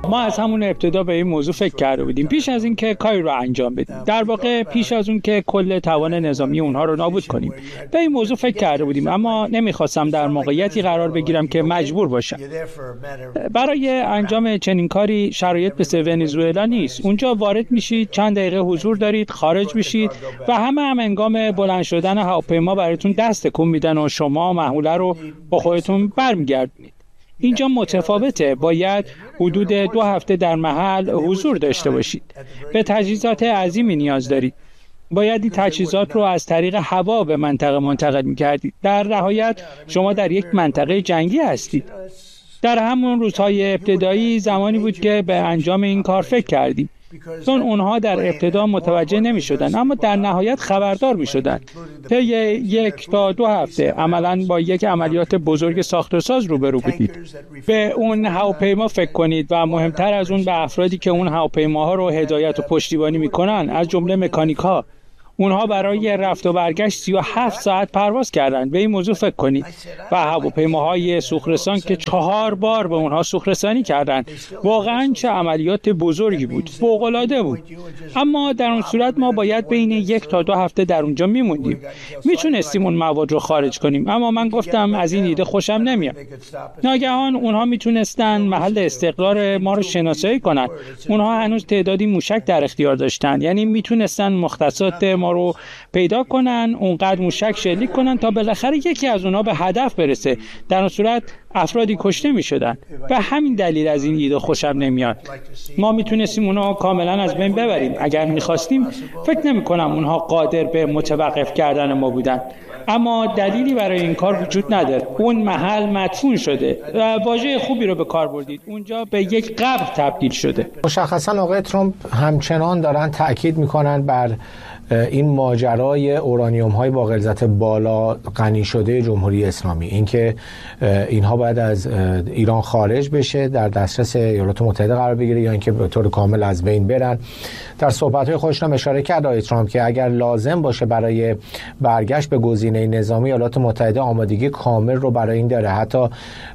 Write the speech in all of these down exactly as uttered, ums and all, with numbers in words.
ما از همون ابتدا به این موضوع فکر کرده بودیم پیش از اینکه کاری رو انجام بدیم، در واقع پیش از اون که کل توان نظامی اونها رو نابود کنیم، به این موضوع فکر کرده بودیم، اما نمیخواستم در موقعیتی قرار بگیرم که مجبور باشم. برای انجام چنین کاری شرایط مثل ونزوئلا نیست. اونجا وارد میشید، چند دقیقه حضور دارید، خارج میشید و همه هم هنگام بلند شدن هواپیما براتون دست تکون میدن و شما محموله رو با خودتون برمیگردونید. اینجا متفاوته، باید حدود دو هفته در محل حضور داشته باشید. به تجهیزات عظیمی نیاز دارید. باید این تجهیزات رو از طریق هوا به منطقه منتقل می‌کردید. در نهایت شما در یک منطقه جنگی هستید. در همون روزهای ابتدایی زمانی بود که به انجام این کار فکر کردیم، چون اونها در ابتدا متوجه نمی شدن، اما در نهایت خبردار می شدن. طی یک تا دو هفته عملاً با یک عملیات بزرگ ساخت و ساز روبرو بودید. به اون هواپیما فکر کنید و مهمتر از اون به افرادی که اون هواپیماها رو هدایت و پشتیبانی می کنن، از جمله مکانیک ها. اونها برای رفت و برگشت سی و هفت ساعت پرواز کردند. به این موضوع فکر کنید. و هواپیماهای سوخت‌رسان که چهار بار به اونها سوخت‌رسانی کردند. واقعاً چه عملیات بزرگی بود. فوق‌العاده بود. اما در اون صورت ما باید بین یک تا دو هفته در اونجا میموندیم. میتونستیم اون مواد رو خارج کنیم، اما من گفتم از این ایده خوشم نمیاد. ناگهان اونها میتونستن محل استقرار ما رو شناسایی کنن. اونها هنوز تعدادی موشک در اختیار داشتن، یعنی میتونستن مختصات ما رو پیدا کنن، اونقدر موشک شلیک کنن تا بالاخره یکی از اونها به هدف برسه. در اون صورت افرادی کشته می شدن. به همین دلیل از این ایده خوشم نمیاد. ما میتونستیم اونها کاملا از بین ببریم. اگر میخواستیم فکر نمی کنم اونها قادر به متوقف کردن ما بودن. اما دلیلی برای این کار وجود نداره. اون محل مدفون شده و واژه خوبی رو به کار بردید. اونجا به یک قبر تبدیل شده. مشخصا آقای ترامپ همچنان دارن تاکید میکنن بر این ماجرای اورانیوم های با غلظت بالا غنی شده جمهوری اسلامی، اینکه اینها باید از ایران خارج بشه، در دسترس ایالات متحده قرار بگیره یا اینکه به طور کامل از بین برن. در صحبت‌های خودش هم اشاره کرد آقای ترامپ که اگر لازم باشه برای برگشت به گزینه نظامی، ایالات متحده آمادگی کامل رو برای این داره. حتی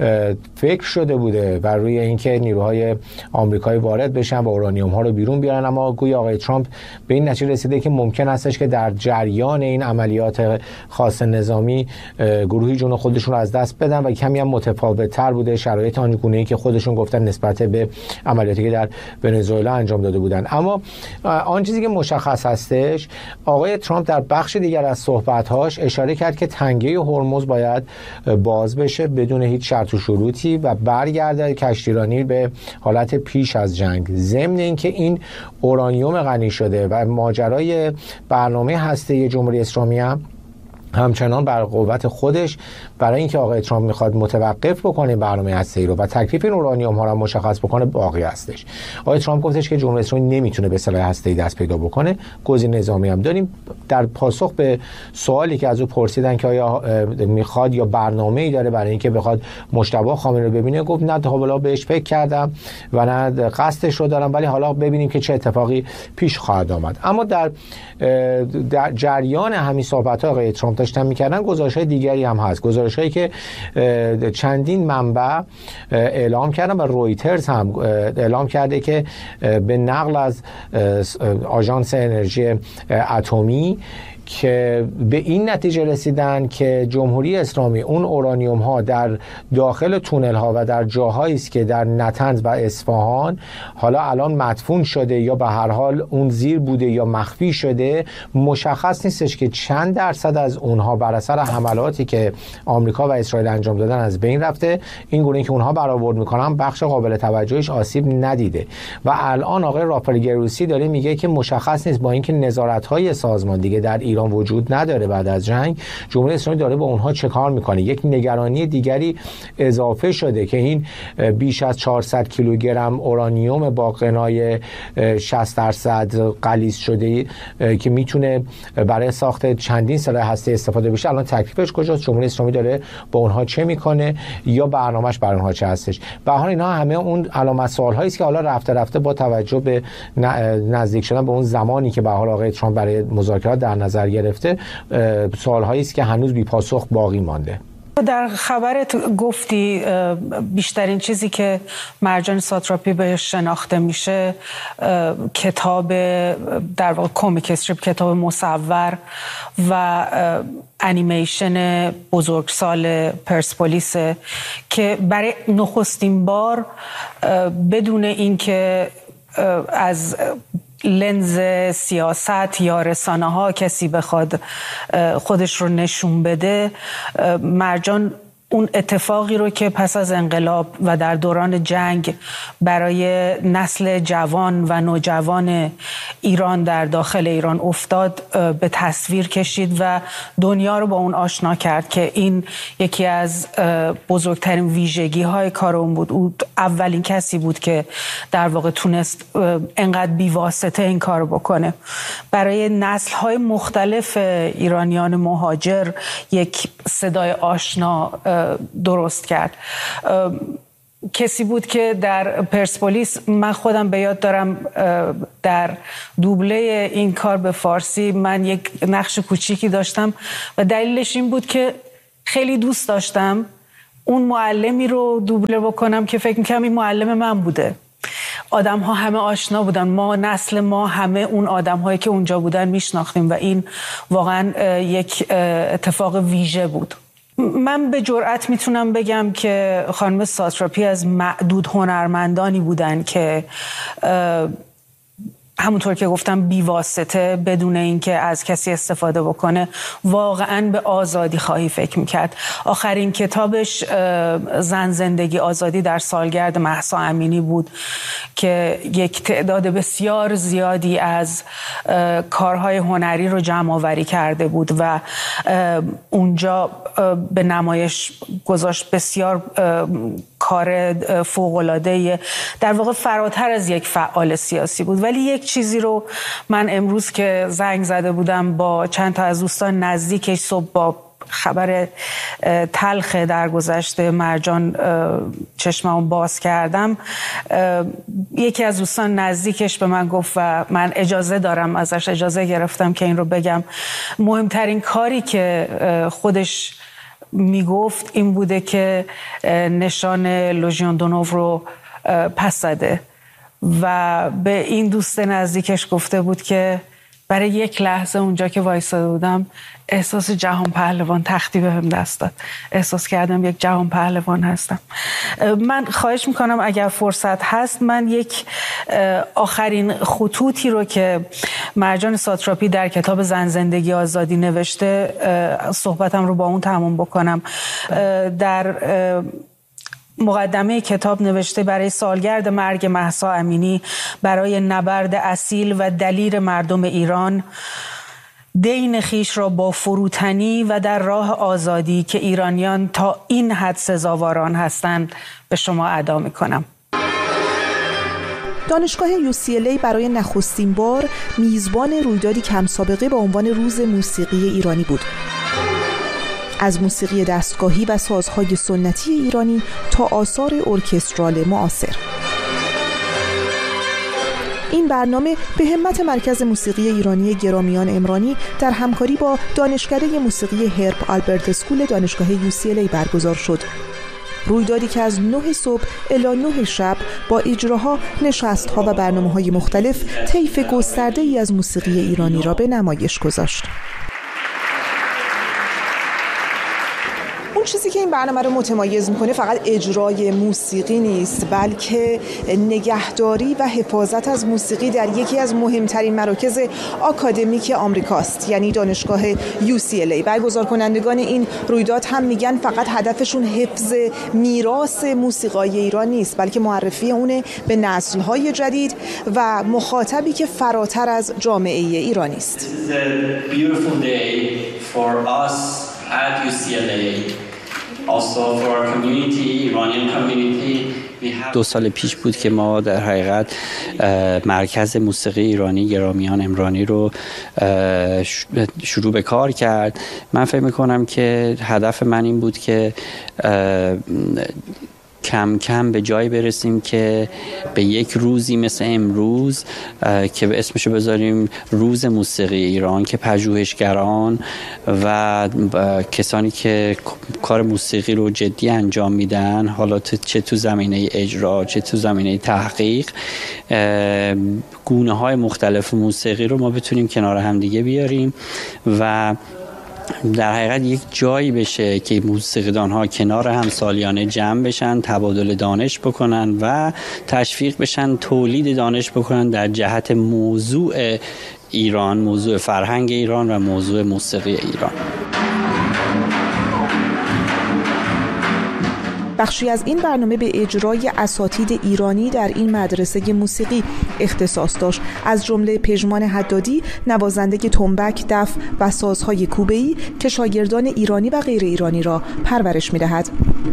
فکر شده بوده بر روی اینکه نیروهای آمریکایی وارد بشن و اورانیوم ها رو بیرون بیارن، اما گویا آقای ترامپ به این نتیجه رسیده که ممکن هستش که در جریان این عملیات خاص نظامی گروهی جون خودشون رو از دست بدن و کمی هم متفاوت‌تر بوده شرایط آنگونه‌ای که خودشون گفتن نسبت به عملیاتی که در ونزوئلا انجام داده بودن. اما آن چیزی که مشخص هستش، آقای ترامپ در بخش دیگر از صحبت‌هاش اشاره کرد که تنگه هرمز باید باز بشه بدون هیچ شرط و شروطی و برگرده کشتیرانی به حالت پیش از جنگ. ضمن اینکه این اورانیوم غنی شده و ماجرای برنامه هسته‌ای جمهوری اسلامی هم همچنان بر قوت خودش، برای اینکه آقای ترامپ میخواد متوقف بکنه برنامه هسته‌ای رو و تکلیف این اورانیوم ها رو مشخص بکنه باقی هستش. آقای ترامپ گفتش که جمهوری اسلامی نمیتونه به سلاح هسته‌ای دست پیدا بکنه. گزینه نظامی هم داریم. در پاسخ به سوالی که از او پرسیدن که آیا میخواد یا برنامه‌ای داره برای اینکه بخواد مجتبی خامنه‌ای رو ببینه، گفت نه تا حالا بهش فکر کردم و نه قصدش رو دارم، ولی حالا ببینیم که چه اتفاقی پیش خواهد آمد. اما در در جریان همین صحبت‌ها آقای ترامپ داشتن می‌کردن گزارش‌های دیگری هم هست، گزارش‌هایی که چندین منبع اعلام کردن و رویترز هم اعلام کرده که به نقل از آژانس انرژی اتمی که به این نتیجه رسیدن که جمهوری اسلامی اون اورانیوم ها در داخل تونل ها و در جاهایی است که در نطنز و اصفهان حالا الان مدفون شده یا به هر حال اون زیر بوده یا مخفی شده، مشخص نیستش که چند درصد از اونها بر اثر حملاتی که آمریکا و اسرائیل انجام دادن از بین رفته. این گونه که اونها برآورد میکنن بخش قابل توجهش آسیب ندیده و الان آقای رافائل گروسی داره میگه که مشخص نیست، با اینکه نظارت های سازمان دیگه در ایران وجود نداره بعد از جنگ، جمهوری اسلامی داره با اونها چه کار میکنه. یک نگرانی دیگری اضافه شده که این بیش از چهارصد کیلوگرم اورانیوم با غنای شصت درصد غلیظ شده که میتونه برای ساخت چندین سلاح هسته‌ای استفاده بشه، الان تکلیفش کجاست؟ جمهوری اسلامی داره با اونها چه میکنه یا برنامه‌اش برای اونها چه هستش؟ به هر حال اینا همه اون علامت سوال‌هایی است که حالا رفته رفته با توجه به نزدیک شدن به اون زمانی که به هر حال آقای ترامپ برای مذاکرات در نظر گرفته، سوال‌هایی است که هنوز بی پاسخ باقی مانده. در خبرت گفتی بیشترین چیزی که مرجان ساتراپی بهش شناخته میشه کتاب در واقع کمیک استریپ، کتاب مصور و انیمیشن بزرگسال پرسپولیس که برای نخستین بار بدون اینکه از لنز سیاست یا رسانه ها کسی بخواد خودش رو نشون بده، مرجان اون اتفاقی رو که پس از انقلاب و در دوران جنگ برای نسل جوان و نوجوان ایران در داخل ایران افتاد به تصویر کشید و دنیا رو با اون آشنا کرد که این یکی از بزرگترین ویژگی های کار اون بود. او اولین کسی بود که در واقع تونست انقدر بیواسطه این کار بکنه. برای نسل های مختلف ایرانیان مهاجر یک صدای آشنا درست کرد. کسی بود که در پرسپولیس، من خودم به یاد دارم در دوبله این کار به فارسی من یک نقش کوچیکی داشتم و دلیلش این بود که خیلی دوست داشتم اون معلمی رو دوبله بکنم که فکر می‌کنم این معلم من بوده. آدم ها همه آشنا بودن، ما نسل ما همه اون آدم هایی که اونجا بودن میشناختیم و این واقعا یک اتفاق ویژه بود. من به جرئت میتونم بگم که خانم ساتراپی از معدود هنرمندانی بودن که همونطور که گفتم بیواسطه، بدون اینکه از کسی استفاده بکنه، واقعا به آزادی خواهی فکر میکرد. آخرین کتابش زن زندگی آزادی در سالگرد مهسا امینی بود که یک تعداد بسیار زیادی از کارهای هنری رو جمع آوری کرده بود و اونجا به نمایش گذاشت. بسیار کار فوق‌العاده، در واقع فراتر از یک فعال سیاسی بود. ولی یک چیزی رو من امروز که زنگ زده بودم با چند تا از دوستان نزدیکش، صبح با خبر تلخ در گذشته مرجان چشممو باز کردم، یکی از دوستان نزدیکش به من گفت و من اجازه دارم، ازش اجازه گرفتم که این رو بگم، مهمترین کاری که خودش میگفت این بوده که نشان لژیون دونوو رو پس زده و به این دوست نزدیکش گفته بود که برای یک لحظه اونجا که وایساده بودم احساس جهان پهلوان تختی بهم دست داد. احساس کردم یک جهان پهلوان هستم. من خواهش میکنم اگر فرصت هست من یک آخرین خطوطی رو که مرجان ساتراپی در کتاب زن زندگی آزادی نوشته صحبتم رو با اون تموم بکنم. در مقدمه کتاب نوشته برای سالگرد مرگ مهسا امینی، برای نبرد اصیل و دلیر مردم ایران، دین خیش را با فروتنی و در راه آزادی که ایرانیان تا این حد سزاواران هستند به شما ادا می‌کنم. دانشگاه یو سی ال ای برای نخستین بار میزبان رویدادی کم سابقه با عنوان روز موسیقی ایرانی بود. از موسیقی دستگاهی و سازهای سنتی ایرانی تا آثار ارکسترال معاصر. این برنامه به همت مرکز موسیقی ایرانی گرامیان عمرانی در همکاری با دانشکده موسیقی هرب آلبرت اسکول دانشگاه یو سی ال ای برگزار شد. رویدادی که از نه صبح الی نه شب با اجراها، نشست‌ها و برنامه‌های مختلف طیف گسترده‌ای از موسیقی ایرانی را به نمایش گذاشت. چیزی که این برنامه رو متمایز میکنه فقط اجرای موسیقی نیست، بلکه نگهداری و حفاظت از موسیقی در یکی از مهمترین مراکز آکادمیک آمریکاست، یعنی دانشگاه یو سی ال ای. برگزار کنندگان این رویداد هم میگن فقط هدفشون حفظ میراث موسیقای ایران نیست، بلکه معرفی اونه به نسل‌های جدید و مخاطبی که فراتر از جامعه ایرانی است. دو سال پیش بود که ما در حقیقت مرکز موسیقی ایرانی گرامیان عمرانی رو شروع به کار کرد. من فکر میکنم که هدف من این بود که کم کم به جای برسیم که به یک روزی مثل امروز که به اسمشو بذاریم روز موسیقی ایران، که پژوهشگران و کسانی که کار موسیقی رو جدی انجام میدن، حالا چه تو زمینه اجرا چه تو زمینه تحقیق، گونه های مختلف موسیقی رو ما بتونیم کنار هم دیگه بیاریم و در حقیقت یک جایی بشه که موسیقیدان ها کنار هم سالیانه جمع بشن، تبادل دانش بکنن و تشویق بشن تولید دانش بکنن در جهت موضوع ایران، موضوع فرهنگ ایران و موضوع موسیقی ایران. بخشی از این برنامه به اجرای اساتید ایرانی در این مدرسه موسیقی اختصاص داشت، از جمله پژمان حدادی، نوازنده تنبک، دف و سازهای کوبه‌ای که شاگردان ایرانی و غیر ایرانی را پرورش می‌دهد.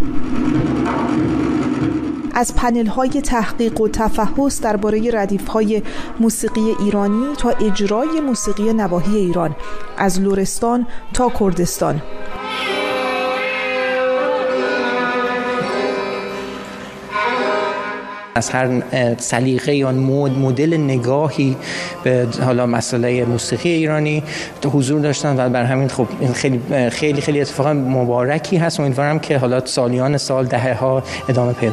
از پنل‌های تحقیق و تفحص درباره ردیف‌های موسیقی ایرانی تا اجرای موسیقی نواحی ایران، از لرستان تا کردستان. از هر سلیقه یا مدل نگاهی به حالا مسئله موسیقی ایرانی حضور داشتن و بر همین خب این خیلی خیلی خیلی اتفاق مبارکی هست. امیدوارم که حالا سالیان سال، دهه ها ادامه پیدا